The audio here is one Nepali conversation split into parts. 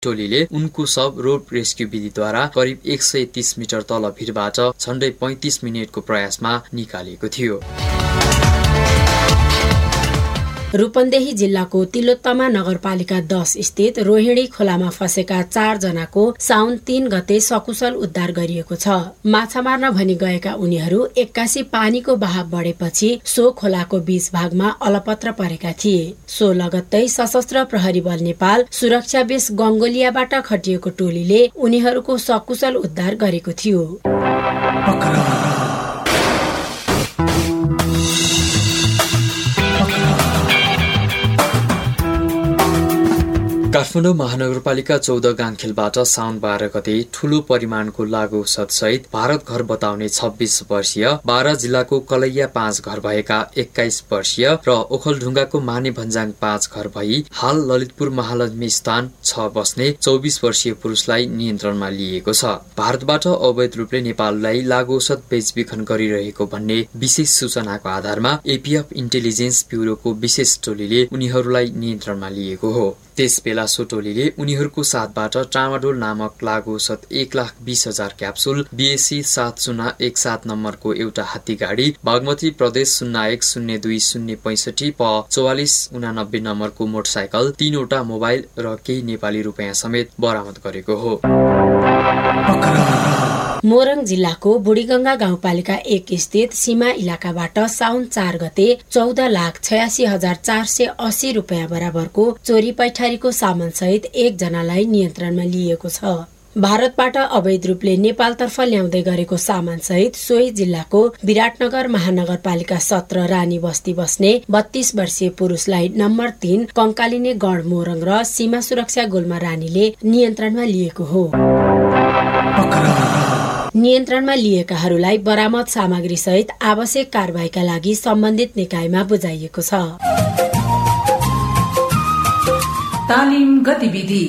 टोलीले उनको शव रोड रेस्क्यु विधिद्वारा करिब 130 मिटर तल भिरबाट झण्डै 35 मिनेटको प्रयासमा निकालिएको थियो। रूपन्देही जिल्लाको तिलोत्तमा नगरपालिका 10 स्थित रोहिणी खोलामा फँसेका 4 जनाको साउन 3 गते सकुशल उद्धार गरिएको छ। माछा मार्न भनी गएका उनीहरू 81 पानीको बहाव बढेपछि सो खोलाको बीच भागमा अलपत्र परेका थिए। सो लगत्तै सशस्त्र प्रहरी बल नेपाल सुरक्षा बेस गङ्गोलियाबाट खटिएको टोलीले उनीहरूको सकुशल उद्धार गरेको थियो। काठमाडौँ महानगरपालिका 14 गाङखेलबाट साउन 12 गते ठूलो परिमाणको लागु औषधसहित भारत घर बताउने 26 वर्षीय, 12 जिल्लाको कलैया 5 घर भएका 21 वर्षीय र ओखलढुङ्गाको माने भन्जाङ 5 घर भई हाल ललितपुर महालक्ष्मी स्थान 6 बस्ने 24 वर्षीय पुरुषलाई नियन्त्रणमा लिएको छ। भारतबाट अवैध रूपले नेपाललाई लागु औषध बेचबिखन गरिरहेको भन्ने विशेष सूचनाको आधारमा एपीएफ इन्टेलिजेन्स ब्युरोको विशेष टोलीले उनीहरूलाई नियन्त्रणमा लिएको हो। त्यसबेला सो टोलीले उनीहरूको साथबाट ट्रामाडोल नामक लागु औषध 1,20,000 क्याप्सुल, BSC 7017 नम्बरको एउटा हात्ती गाडी, बागमती प्रदेश 01020065 प 4489 नम्बरको मोटरसाइकल, 3 वटा मोबाइल र केही नेपाली रुपैयाँ समेत बरामद गरेको हो। मोरङ जिल्लाको बुढीगंगा गाउँपालिका 1 स्थित सीमा इलाकाबाट साउन 4 गते 14,86,480 रुपैयाँ बराबरको चोरी पैठारीको सामान सहित 1 जनालाई नियन्त्रणमा लिएको छ। भारतबाट अवैध रूपले नेपालतर्फ ल्याउँदै गरेको सामान सहित सोही जिल्लाको विराटनगर महानगरपालिका 17 रानी बस्ती बस्ने 32 वर्षीय पुरुषलाई नम्बर 3 कंकालिने गढ मोरङ र सीमा सुरक्षा गुल्मा रानीले नियन्त्रणमा लिएको हो। नियन्त्रणमा लिएकाहरूलाई बरामद सामग्री सहित आवश्यक कारबाहीका लागि सम्बन्धित निकायमा बुझाइएको छ। तालिम गतिविधि।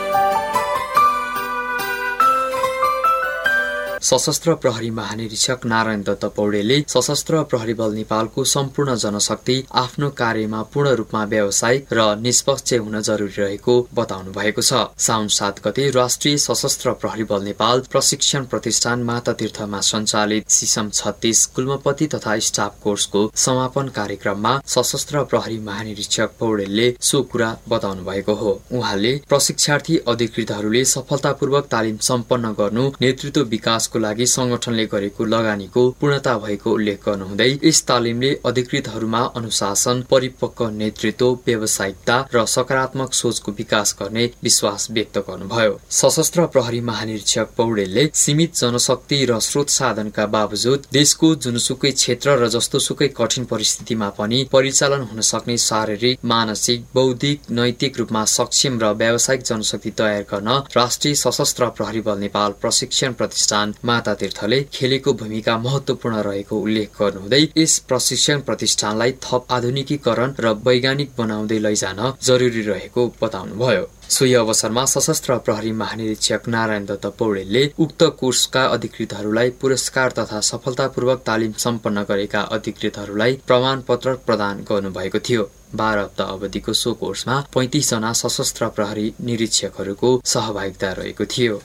सशस्त्र प्रहरी महानिरीक्षक नारायण दत्त पौडेलले सशस्त्र प्रहरी बल नेपालको सम्पूर्ण जनशक्ति आफ्नो कार्यमा पूर्ण रूपमा व्यावसायिक र निष्पक्ष हुन जरुरी रहेको बताउनु भएको छ। साउन 7 गते राष्ट्रिय सशस्त्र प्रहरी बल नेपाल प्रशिक्षण प्रतिष्ठान मातातीर्थमा सञ्चालित सिसम 36 कुलमपति तथा स्टाफ कोर्सको समापन कार्यक्रममा सशस्त्र प्रहरी महानिरीक्षक पौडेलले सो कुरा बताउनु भएको हो। उहाँले प्रशिक्षार्थी अधिकृतहरूले सफलतापूर्वक तालिम सम्पन्न गर्नु, नेतृत्व विकास को लागि संगठनले गरेको लगानीको पूर्णता भएको उल्लेख गर्नुहुँदै यस तालिमले अधिकृतहरूमा अनुशासन, परिपक्व नेतृत्व, व्यावसायिकता र सकारात्मक सोचको विकास गर्ने विश्वास व्यक्त गर्नुभयो। सशस्त्र प्रहरी महानिरीक्षक पौडेलले सीमित जनशक्ति र स्रोत साधनका बावजुद देशको जुनसुकै क्षेत्र र जस्तोसुकै कठिन परिस्थितिमा पनि परिचालन हुन सक्ने शारीरिक, मानसिक, बौद्धिक, नैतिक रूपमा सक्षम र व्यावसायिक जनशक्ति तयार गर्न राष्ट्रिय सशस्त्र प्रहरी बल नेपाल प्रशिक्षण प्रतिष्ठान मातातीर्थले खेलेको भूमिका महत्वपूर्ण रहेको उल्लेख गर्नुहुँदै यस प्रशिक्षण प्रतिष्ठानलाई थप आधुनिकीकरण र वैज्ञानिक बनाउँदै लैजान जरुरी रहेको बताउनुभयो। सोही अवसरमा सशस्त्र प्रहरी महानिरीक्षक नारायण दत्त पौडेलले उक्त कोर्सका अधिकृतहरूलाई पुरस्कार तथा सफलतापूर्वक तालिम सम्पन्न गरेका अधिकृतहरूलाई प्रमाण पत्र प्रदान गर्नुभएको थियो। 12 हप्ता अवधिको सो कोर्समा 35 जना सशस्त्र प्रहरी निरीक्षकहरूको सहभागिता रहेको थियो।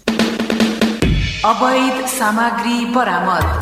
अवैध सामग्री बरामद।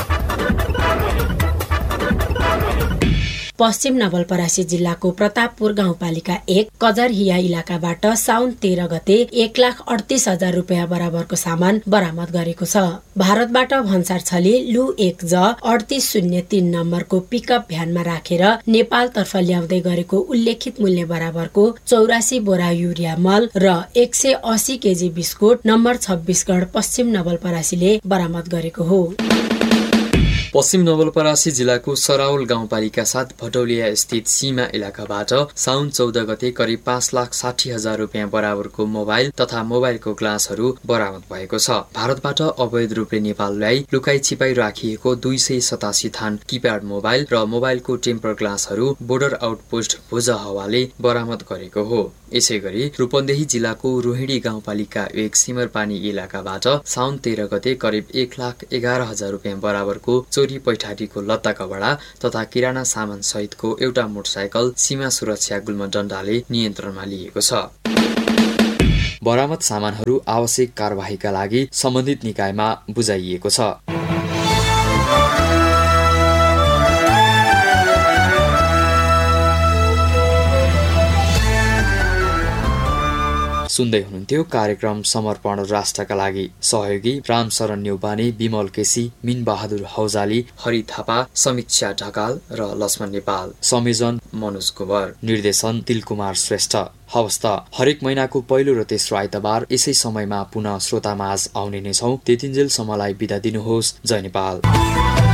पश्चिम नवलपरासी जिल्लाको प्रतापपुर गाउँपालिका 1 कजरहिया इलाकाबाट साउन 13 गते 1,38,000 रुपैयाँ बराबरको सामान बरामद गरेको छ। भारतबाट भन्सार छली लु 1 ज 3803 नम्बरको पिकअप भ्यानमा राखेर नेपालतर्फ ल्याउँदै गरेको उल्लेखित मूल्य बराबरको 84 बोरा युरिया मल र 180 केजी बिस्कुट नम्बर 26 गढ पश्चिम नवलपरासीले बरामद गरेको हो। पश्चिम नवलपरासी जिल्लाको सराउल गाउँपालिका 7 भटौलिया स्थित सीमा इलाकाबाट साउन 14 गते करिब 5,60,000 रुपैयाँ बराबरको मोबाइल तथा मोबाइलको ग्लासहरू बरामद भएको छ। भारतबाट अवैध रूपले नेपाललाई लुकाई छिपाई राखिएको 287 थान किप्याड मोबाइल र मोबाइलको टेम्पर ग्लासहरू बोर्डर आउटपोस्ट भुजा हवाले बरामद गरेको हो। यसैगरी रूपन्देही जिल्लाको रोहिणी गाउँपालिका 1 सिमरपानी इलाकाबाट साउन 13 गते करिब 1,11,000 रुपैयाँ बराबरको चोरी पैठारीको लत्ता कपडा तथा किराना सामान सहितको एउटा मोटरसाइकल सीमा सुरक्षा गुल्म डण्डाले नियन्त्रणमा लिएको छ। बरामद सामानहरू आवश्यक कारबाहीका लागि सम्बन्धित निकायमा बुझाइएको छ। सुन्दै हुनुहुन्थ्यो कार्यक्रम समर्पण राष्ट्रका लागि। सहयोगी रामशरण न्यौपाने, विमल केसी, मिन बहादुर हौजाली, हरि थापा, समीक्षा ढकाल र लक्ष्मण नेपाल। संयोजन मनोज कुवर, निर्देशन तिलकुमार श्रेष्ठ। हवस् त, हरेक महिनाको पहिलो र तेस्रो आइतबार यसै समयमा पुनः श्रोतामाझ आउने नै छौं। त्यतिन्जेलसम्मलाई बिदा दिनुहोस्। जय नेपाल।